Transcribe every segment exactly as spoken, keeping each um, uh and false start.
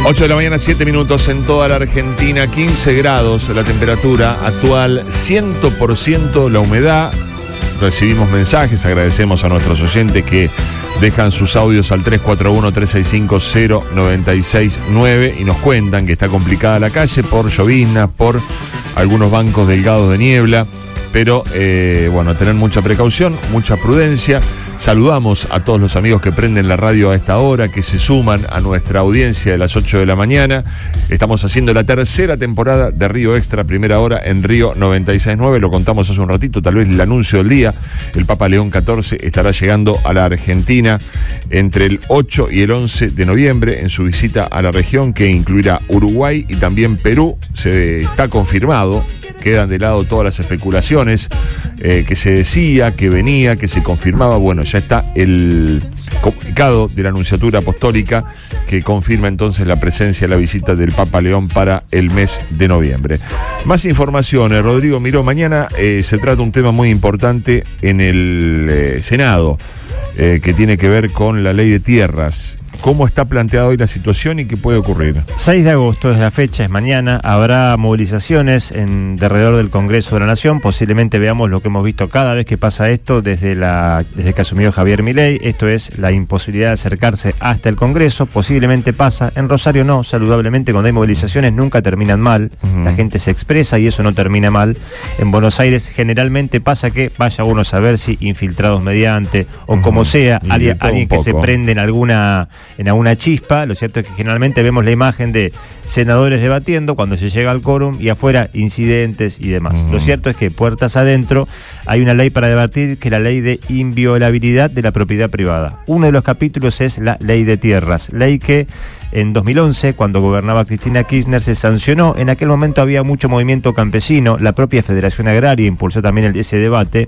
ocho de la mañana, siete minutos en toda la Argentina, quince grados la temperatura actual, cien por ciento la humedad. Recibimos mensajes, agradecemos a nuestros oyentes que dejan sus audios al tres cuatro uno, tres seis cinco, cero nueve seis nueve y nos cuentan que está complicada la calle por lloviznas, por algunos bancos delgados de niebla, pero eh, bueno, tener mucha precaución, mucha prudencia. Saludamos a todos los amigos que prenden la radio a esta hora, que se suman a nuestra audiencia de las ocho de la mañana. Estamos haciendo la tercera temporada de Río Extra, primera hora en Río noventa y seis nueve. Lo contamos hace un ratito, tal vez el anuncio del día. El Papa León catorce estará llegando a la Argentina entre el ocho y el once de noviembre en su visita a la región, que incluirá Uruguay y también Perú. Se está confirmado. Quedan de lado todas las especulaciones eh, que se decía, que venía, que se confirmaba. Bueno, ya está el comunicado de la Nunciatura Apostólica que confirma entonces la presencia, la visita del Papa León para el mes de noviembre. Más informaciones, Rodrigo Miró. Mañana eh, se trata un tema muy importante en el eh, Senado, eh, que tiene que ver con la ley de tierras. ¿Cómo está planteada hoy la situación y qué puede ocurrir? seis de agosto es la fecha, es mañana. Habrá movilizaciones en alrededor del Congreso de la Nación. Posiblemente veamos lo que hemos visto cada vez que pasa esto desde, la, desde que asumió Javier Milei. Esto es la imposibilidad de acercarse hasta el Congreso. Posiblemente pasa. En Rosario no, saludablemente cuando hay movilizaciones nunca terminan mal. Uh-huh. La gente se expresa y eso no termina mal. En Buenos Aires generalmente pasa que vaya uno a saber si infiltrados mediante o uh-huh. como sea, y alguien, alguien que se prende en alguna... en alguna chispa. Lo cierto es que generalmente vemos la imagen de senadores debatiendo cuando se llega al quórum y afuera incidentes y demás. Uh-huh. Lo cierto es que puertas adentro hay una ley para debatir, que es la ley de inviolabilidad de la propiedad privada. Uno de los capítulos es la ley de tierras, ley que en dos mil once, cuando gobernaba Cristina Kirchner, se sancionó. En aquel momento había mucho movimiento campesino, la propia Federación Agraria impulsó también el, ese debate.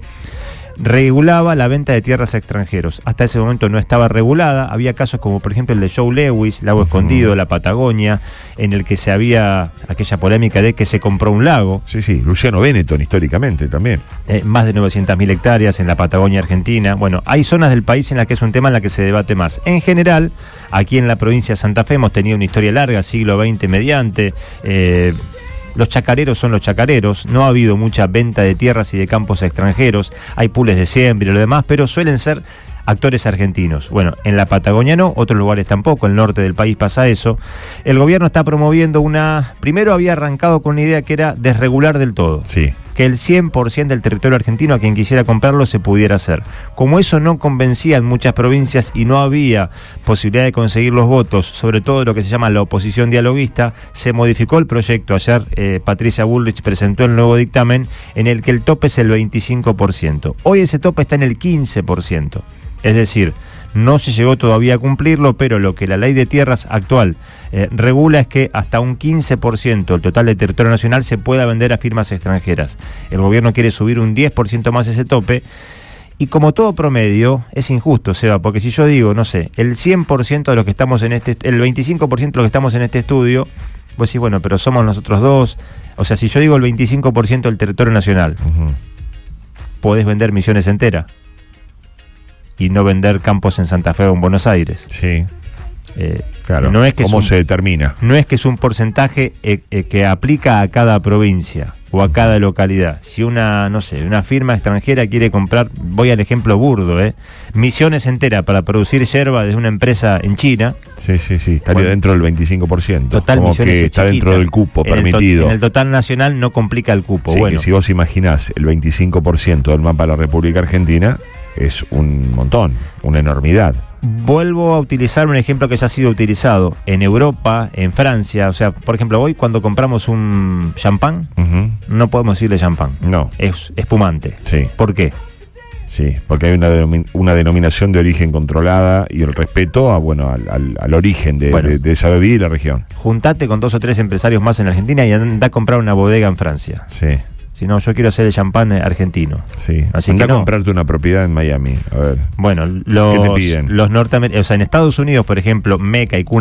Regulaba la venta de tierras a extranjeros. Hasta ese momento no estaba regulada. Había casos como por ejemplo el de Joe Lewis, Lago Escondido, la Patagonia, en el que se había aquella polémica de que se compró un lago. Sí, sí, Luciano Benetton históricamente también. Eh, más de novecientas mil hectáreas en la Patagonia Argentina. Bueno, hay zonas del país en las que es un tema en la que se debate más. En general, aquí en la provincia de Santa Fe hemos tenido una historia larga, siglo veinte mediante... Eh, Los chacareros son los chacareros, no ha habido mucha venta de tierras y de campos extranjeros, hay pools de siembra y lo demás, pero suelen ser actores argentinos. Bueno, en la Patagonia no, otros lugares tampoco, el norte del país pasa eso. El gobierno está promoviendo una... Primero había arrancado con una idea que era desregular del todo. Sí. Que el cien por ciento del territorio argentino a quien quisiera comprarlo se pudiera hacer. Como eso no convencía en muchas provincias y no había posibilidad de conseguir los votos, sobre todo lo que se llama la oposición dialoguista, se modificó el proyecto. Ayer eh, Patricia Bullrich presentó el nuevo dictamen en el que el tope es el veinticinco por ciento. Hoy ese tope está en el quince por ciento. Es decir, no se llegó todavía a cumplirlo, pero lo que la ley de tierras actual eh, regula es que hasta un quince por ciento del total del territorio nacional se pueda vender a firmas extranjeras. El gobierno quiere subir un diez por ciento más ese tope, y como todo promedio, es injusto, Seba, porque si yo digo, no sé, el cien por ciento de los que estamos en este, el veinticinco por ciento de los que estamos en este estudio, vos decís, bueno, pero somos nosotros dos. O sea, si yo digo el veinticinco por ciento del territorio nacional, uh-huh. podés vender Misiones entera y no vender campos en Santa Fe o en Buenos Aires. Sí. Eh, claro. No es que ¿Cómo un, se determina? No es que es un porcentaje eh, eh, que aplica a cada provincia o a cada localidad. Si una, no sé, una firma extranjera quiere comprar, voy al ejemplo burdo, ¿eh? Misiones entera para producir yerba de una empresa en China. Sí, sí, sí, estaría bueno, dentro del veinticinco por ciento. Total, como que está chiquita, dentro del cupo en permitido. El to, en el total nacional no complica el cupo. Sí, bueno. Que si vos imaginás el veinticinco por ciento del mapa de la República Argentina, es un montón, una enormidad. Vuelvo a utilizar un ejemplo que ya ha sido utilizado en Europa, en Francia. O sea, por ejemplo, hoy cuando compramos un champán, uh-huh. no podemos decirle champán. No. Es espumante. Sí. ¿Por qué? Sí, porque hay una, denomin- una denominación de origen controlada y el respeto a, bueno, al, al, al origen de, bueno, de, de esa bebida y la región. Juntate con dos o tres empresarios más en Argentina y anda a comprar una bodega en Francia. Sí. Si no, yo quiero hacer el champán argentino. Sí. Así Anda que no. a comprarte una propiedad en Miami. A ver. Bueno, los, ¿qué te piden? Los norteamericanos, o sea, en Estados Unidos, por ejemplo, Meca y Cuna